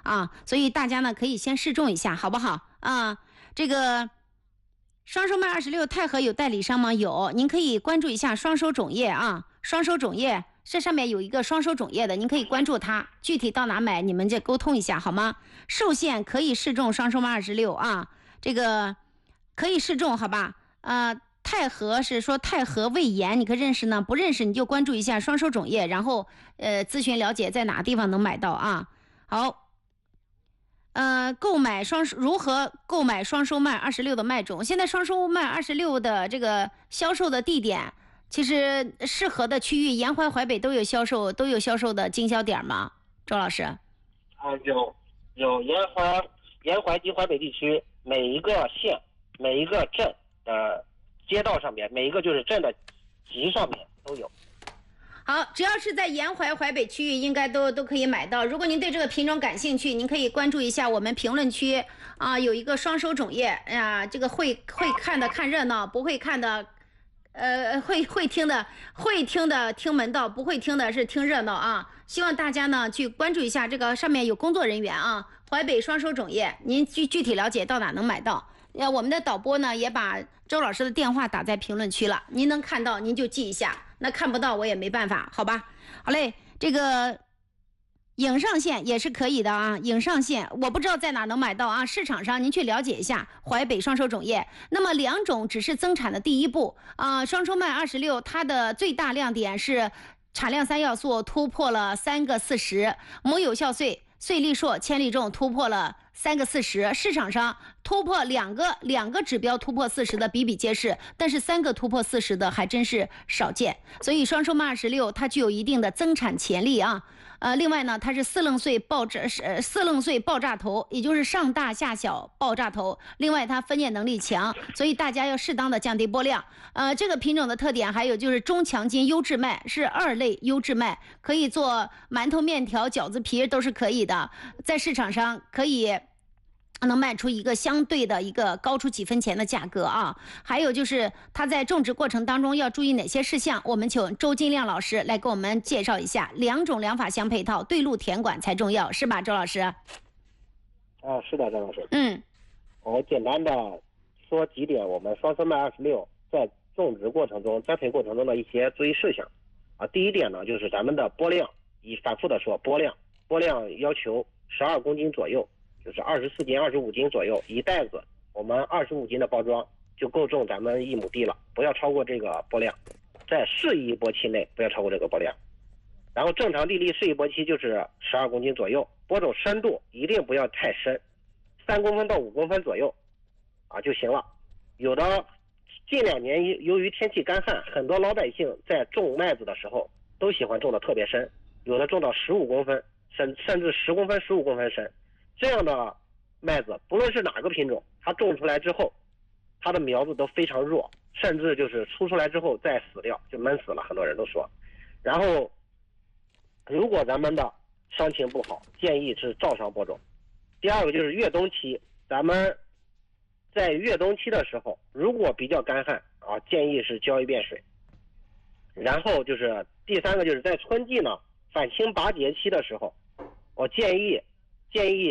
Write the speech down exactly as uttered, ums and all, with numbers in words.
啊，所以大家呢可以先试种一下，好不好啊？这个双收麦二十六泰禾有代理商吗？有，您可以关注一下双收种业啊，双收种业这上面有一个双收种业的，您可以关注它，具体到哪买你们再沟通一下好吗？寿县可以试种双收麦二十六啊，这个可以试种好吧？呃，泰禾是说泰禾胃炎，你可认识呢？不认识你就关注一下双收种业，然后呃咨询了解在哪个地方能买到啊。好。呃，购买双如何购买双收麦二十六的麦种？现在双收麦二十六的这个销售的地点，其实适合的区域，沿淮淮北都有销售，都有销售的经销点吗？周老师？ 啊，有有沿淮沿淮及淮北地区每一个县、每一个镇的街道上面，每一个就是镇的集上面都有。 好，只要是在沿淮淮北区域，应该都都可以买到。如果您对这个品种感兴趣，您可以关注一下我们评论区啊，有一个双收种业啊，这个会会看的看热闹，不会看的，呃，会会听的会听的听门道，不会听的是听热闹啊。希望大家呢去关注一下，这个上面有工作人员啊，淮北双收种业，您具具体了解到哪能买到。呃，我们的导播呢也把周老师的电话打在评论区了，您能看到您就记一下，那看不到我也没办法，好吧？好嘞，这个颍上县也是可以的啊，颍上县我不知道在哪能买到啊，市场上您去了解一下淮北双收种业。那么两种只是增产的第一步啊、呃，双收麦二十六它的最大亮点是产量三要素突破了三个四十，母有效穗。穗粒硕、千粒重突破了三个四十，市场上突破两个两个指标突破四十的比比皆是，但是三个突破四十的还真是少见。所以双收麦二十六它具有一定的增产潜力啊。呃，另外呢，它是四棱穗爆炸呃四棱穗爆炸头，也就是上大下小爆炸头。另外它分解能力强，所以大家要适当的降低播量。呃，这个品种的特点还有就是中强筋优质麦，是二类优质麦，可以做馒头、面条、饺子皮都是可以的，在市场上可以能卖出一个相对的一个高出几分钱的价格啊。还有就是它在种植过程当中要注意哪些事项，我们请周金亮老师来给我们介绍一下。两种两法相配套，对路填管才重要，是吧，周老师？ 啊，是的，张老师。 嗯， 我简单的说几点我们双收麦二十六在种植过程中、栽培过程中的一些注意事项啊。第一点呢，就是咱们的播量，以反复的说播量，播量要求十二公斤左右。就是二十四斤、二十五斤左右一袋子，我们二十五斤的包装就够种咱们一亩地了，不要超过这个播量，在适宜播期内不要超过这个播量。然后正常地力适宜播期就是十二公斤左右，播种深度一定不要太深，三公分到五公分左右啊就行了。有的近两年由于天气干旱，很多老百姓在种麦子的时候都喜欢种的特别深，有的种到十五公分，甚甚至十公分、十五公分深。这样的麦子不论是哪个品种，它种出来之后它的苗子都非常弱，甚至就是出出来之后再死掉，就闷死了，很多人都说。然后如果咱们的伤情不好，建议是照常播种。第二个就是越冬期，咱们在越冬期的时候如果比较干旱啊，建议是浇一遍水。然后就是第三个就是在春季呢，返青拔节期的时候，我建议建议